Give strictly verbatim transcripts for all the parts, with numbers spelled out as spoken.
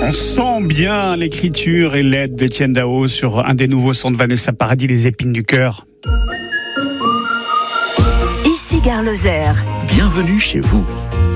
On sent bien l'écriture et l'aide d'Étienne Dao sur un des nouveaux sons de Vanessa Paradis, Les épines du cœur. Ici Gare Lozère. Bienvenue chez vous.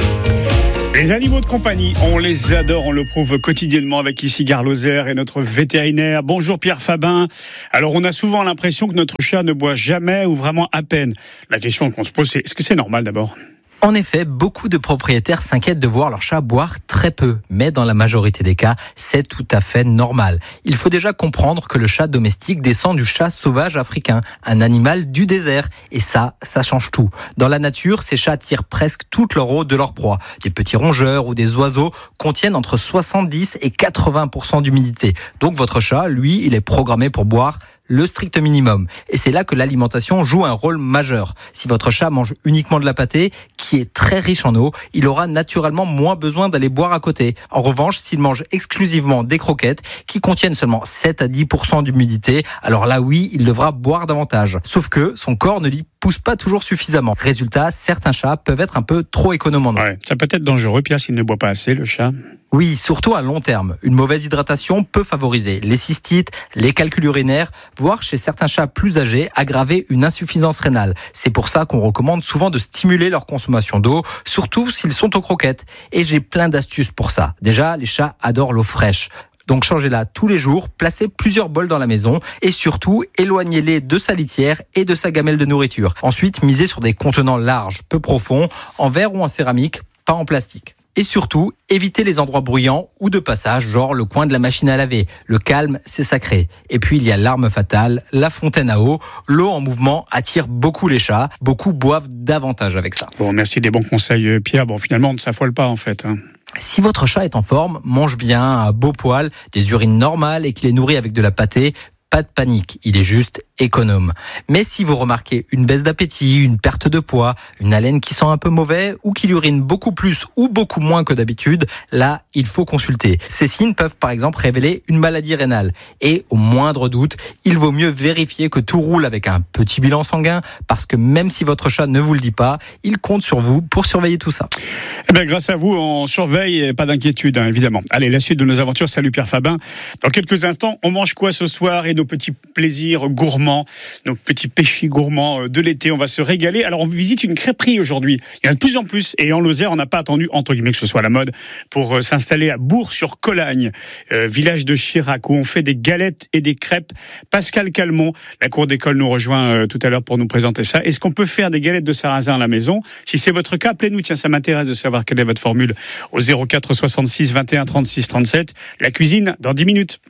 Les animaux de compagnie, on les adore, on le prouve quotidiennement avec ici Gare Lozère et notre vétérinaire. Bonjour Pierre Fabin. Alors on a souvent l'impression que notre chat ne boit jamais ou vraiment à peine. La question qu'on se pose, c'est est-ce que c'est normal d'abord ? En effet, beaucoup de propriétaires s'inquiètent de voir leur chat boire très peu. Mais dans la majorité des cas, c'est tout à fait normal. Il faut déjà comprendre que le chat domestique descend du chat sauvage africain, un animal du désert. Et ça, ça change tout. Dans la nature, ces chats tirent presque toute leur eau de leur proie. Des petits rongeurs ou des oiseaux contiennent entre soixante-dix et quatre-vingts pour cent d'humidité. Donc votre chat, lui, il est programmé pour boire le strict minimum. Et c'est là que l'alimentation joue un rôle majeur. Si votre chat mange uniquement de la pâtée, qui est très riche en eau, il aura naturellement moins besoin d'aller boire à côté. En revanche, s'il mange exclusivement des croquettes, qui contiennent seulement sept à dix pour cent d'humidité, alors là oui, il devra boire davantage. Sauf que son corps ne lui pousse pas toujours suffisamment. Résultat, certains chats peuvent être un peu trop économes en eau. Ouais, ça peut être dangereux, Pierre, s'il ne boit pas assez, le chat. Oui, surtout à long terme. Une mauvaise hydratation peut favoriser les cystites, les calculs urinaires, voire chez certains chats plus âgés, aggraver une insuffisance rénale. C'est pour ça qu'on recommande souvent de stimuler leur consommation d'eau, surtout s'ils sont aux croquettes. Et j'ai plein d'astuces pour ça. Déjà, les chats adorent l'eau fraîche. Donc changez-la tous les jours, placez plusieurs bols dans la maison et surtout éloignez-les de sa litière et de sa gamelle de nourriture. Ensuite, misez sur des contenants larges, peu profonds, en verre ou en céramique, pas en plastique. Et surtout, évitez les endroits bruyants ou de passage, genre le coin de la machine à laver. Le calme, c'est sacré. Et puis il y a l'arme fatale, la fontaine à eau. L'eau en mouvement attire beaucoup les chats. Beaucoup boivent davantage avec ça. Bon, merci des bons conseils, Pierre. Bon, finalement, on ne s'affole pas en fait. Hein. Si votre chat est en forme, mange bien, un beau poil, des urines normales et qu'il est nourri avec de la pâtée, pas de panique, il est juste économe. Mais si vous remarquez une baisse d'appétit, une perte de poids, une haleine qui sent un peu mauvais ou qu'il urine beaucoup plus ou beaucoup moins que d'habitude, là, il faut consulter. Ces signes peuvent par exemple révéler une maladie rénale. Et au moindre doute, il vaut mieux vérifier que tout roule avec un petit bilan sanguin parce que même si votre chat ne vous le dit pas, il compte sur vous pour surveiller tout ça. Eh bien, grâce à vous, on surveille et pas d'inquiétude, hein, évidemment. Allez, la suite de nos aventures. Salut Pierre Fabin. Dans quelques instants, on mange quoi ce soir et nos petits plaisirs gourmands, nos petits péchés gourmands de l'été. On va se régaler. Alors, on visite une crêperie aujourd'hui. Il y en a de plus en plus. Et en Lozère, on n'a pas attendu, entre guillemets, que ce soit la mode pour euh, s'installer à Bourg-sur-Colagne, euh, village de Chirac, où on fait des galettes et des crêpes. Pascal Calmont, la cour d'école, nous rejoint euh, tout à l'heure pour nous présenter ça. Est-ce qu'on peut faire des galettes de sarrasin à la maison ? Si c'est votre cas, appelez-nous. Tiens, ça m'intéresse de savoir quelle est votre formule au zéro quatre soixante-six vingt et un trente-six trente-sept. La cuisine, dans dix minutes.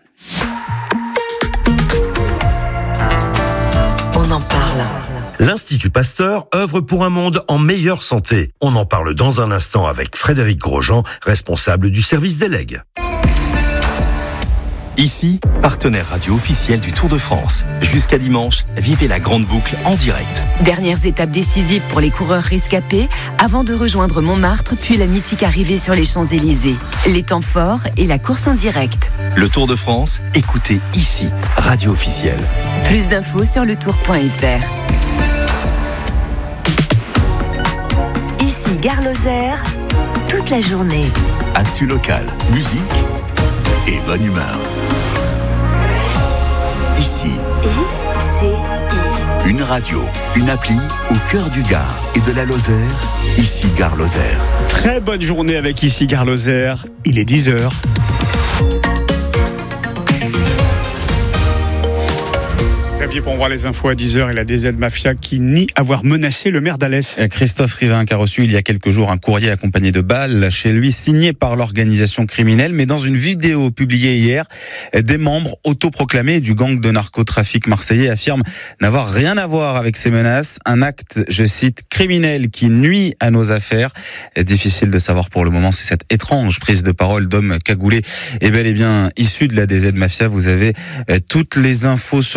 On en parle. L'Institut Pasteur œuvre pour un monde en meilleure santé. On en parle dans un instant avec Frédéric Grosjean, responsable du service des legs. Ici, partenaire radio officiel du Tour de France. Jusqu'à dimanche, vivez la grande boucle en direct. Dernières étapes décisives pour les coureurs rescapés avant de rejoindre Montmartre, puis la mythique arrivée sur les Champs-Élysées. Les temps forts et la course en direct. Le Tour de France, écoutez ici, radio officielle. Plus d'infos sur le tour point f r. Ici Gare Lozère, toute la journée. Actu local, musique et bonne humeur. Ici, I C I. une radio, une appli au cœur du Gard et de la Lozère. Ici Gare Lozère. Très bonne journée avec ici Gare Lozère. Il est dix heures. Xavier, pour voir les infos à dix heures et la D Z Mafia qui nie avoir menacé le maire d'Alès. Christophe Rivin qui a reçu il y a quelques jours un courrier accompagné de balles chez lui, signé par l'organisation criminelle. Mais dans une vidéo publiée hier, des membres autoproclamés du gang de narcotrafic marseillais affirment n'avoir rien à voir avec ces menaces. Un acte, je cite, criminel qui nuit à nos affaires. Difficile de savoir pour le moment si cette étrange prise de parole d'homme cagoulé est bel et bien issue de la D Z Mafia. Vous avez toutes les infos sur le site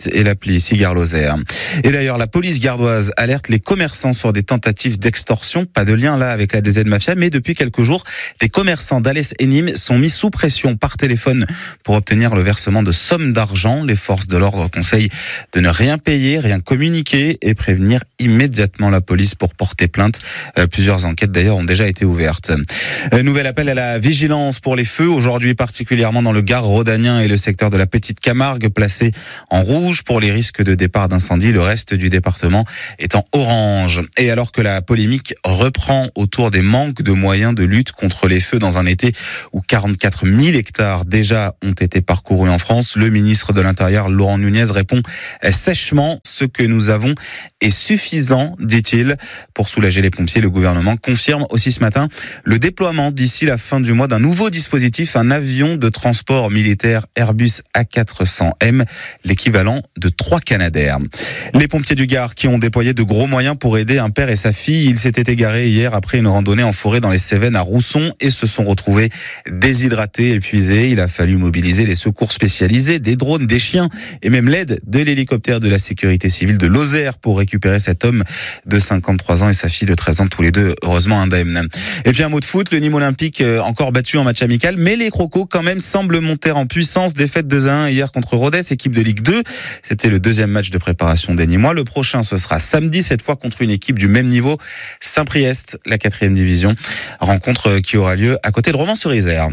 site et l'appli ici Gare Lozère. Et d'ailleurs, la police gardoise alerte les commerçants sur des tentatives d'extorsion. Pas de lien là avec la D Z Mafia, mais depuis quelques jours, des commerçants d'Alès et Nîmes sont mis sous pression par téléphone pour obtenir le versement de sommes d'argent. Les forces de l'ordre conseillent de ne rien payer, rien communiquer et prévenir immédiatement la police pour porter plainte. Euh, plusieurs enquêtes d'ailleurs ont déjà été ouvertes. Euh, nouvel appel à la vigilance pour les feux, aujourd'hui particulièrement dans le Gard rhodanien et le secteur de la Petite Camargue, placé en rouge pour les risques de départ d'incendie, le reste du département est en orange. Et alors que la polémique reprend autour des manques de moyens de lutte contre les feux dans un été où quarante-quatre mille hectares déjà ont été parcourus en France, le ministre de l'Intérieur Laurent Nunez répond sèchement: ce que nous avons est suffisant, dit-il. Pour soulager les pompiers, le gouvernement confirme aussi ce matin le déploiement d'ici la fin du mois d'un nouveau dispositif, un avion de transport militaire Airbus A quatre cents M, l'équivalent de trois Canadair. Les pompiers du Gard qui ont déployé de gros moyens pour aider un père et sa fille. Ils s'étaient égarés hier après une randonnée en forêt dans les Cévennes à Rousson et se sont retrouvés déshydratés, épuisés. Il a fallu mobiliser les secours spécialisés, des drones, des chiens et même l'aide de l'hélicoptère de la sécurité civile de Lozère pour récupérer cet homme de cinquante-trois ans et sa fille de treize ans, tous les deux heureusement indemnes. Et puis un mot de foot, le Nîmes Olympique encore battu en match amical, mais les Crocos quand même semblent monter en puissance. Défaite deux à un hier contre Rodez, équipe de Ligue deux. C'était le deuxième match de préparation des Nîmois. Le prochain, ce sera samedi, cette fois contre une équipe du même niveau, Saint-Priest, la quatrième division. Rencontre qui aura lieu à côté de Romans-sur-Isère.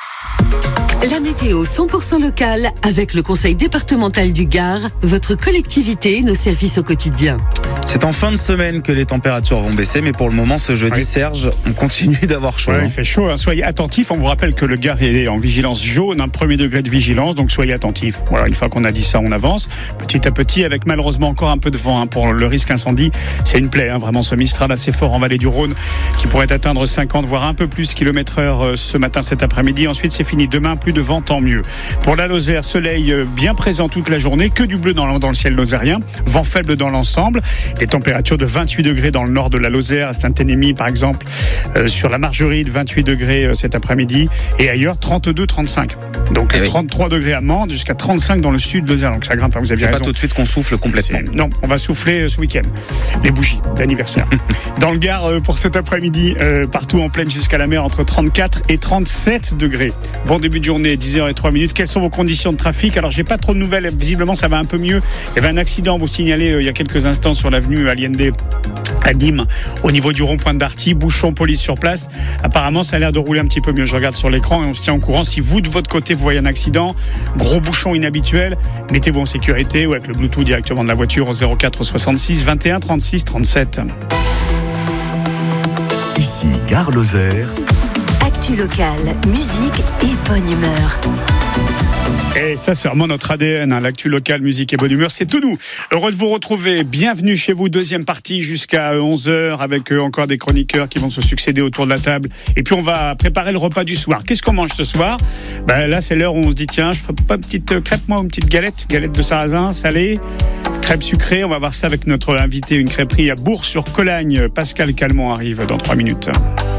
La météo cent pour cent locale avec le Conseil départemental du Gard, votre collectivité et nos services au quotidien. C'est en fin de semaine que les températures vont baisser, mais pour le moment, ce jeudi, oui. Serge, on continue d'avoir chaud. Ouais, hein. Il fait chaud, hein. Soyez attentifs. On vous rappelle que le Gard est en vigilance jaune, un premier degré de vigilance, donc soyez attentifs. Voilà, une fois qu'on a dit ça, on avance petit à petit, avec malheureusement encore un peu de vent hein, pour le risque incendie. C'est une plaie, hein, vraiment, ce Mistral assez fort en vallée du Rhône, qui pourrait atteindre cinquante, voire un peu plus kilomètres heure ce matin, cet après-midi. Ensuite, c'est fini. Demain, plus de vent, tant mieux. Pour la Lozère, soleil bien présent toute la journée, que du bleu dans, dans le ciel lozérien, vent faible dans l'ensemble, les températures de vingt-huit degrés dans le nord de la Lozère, à Saint-Énémy par exemple, euh, sur la Margeride, vingt-huit degrés euh, cet après-midi, et ailleurs trente-deux trente-cinq. Donc eh oui. trente-trois degrés à Mende, jusqu'à trente-cinq dans le sud de Lozère, donc ça grimpe, vous avez C'est raison. pas tout de suite qu'on souffle complètement. C'est... Non, on va souffler euh, ce week-end. Les bougies d'anniversaire. Dans le Gard, euh, pour cet après-midi, euh, partout en plaine jusqu'à la mer, entre trente-quatre et trente-sept degrés. Bon début de journée, dix heures zéro trois minutes. Quelles sont vos conditions de trafic? Alors j'ai pas trop de nouvelles, visiblement ça va un peu mieux. Il y avait un accident, vous signalez euh, il y a quelques instants sur l'avenue Allende à Nîmes, au niveau du rond-point de Darty, bouchon, police sur place. Apparemment ça a l'air de rouler un petit peu mieux. Je regarde sur l'écran et on se tient au courant. Si vous de votre côté vous voyez un accident, gros bouchon inhabituel, mettez-vous en sécurité ou avec le Bluetooth directement de la voiture au zéro quatre soixante-six vingt et un trente-six trente-sept. Ici Gare Lozère. Actu locale, musique et bonne humeur. Et ça, c'est vraiment notre A D N, hein, l'actu locale, musique et bonne humeur, c'est tout nous. Heureux de vous retrouver, bienvenue chez vous, deuxième partie jusqu'à onze heures avec euh, encore des chroniqueurs qui vont se succéder autour de la table. Et puis on va préparer le repas du soir. Qu'est-ce qu'on mange ce soir? Ben là, c'est l'heure où on se dit, tiens, je ferai pas une petite crêpe, moi, une petite galette, galette de sarrasin, salée, crêpe sucrée. On va voir ça avec notre invité, une crêperie à Bourg-sur-Colagne. Pascal Calmont arrive dans trois minutes.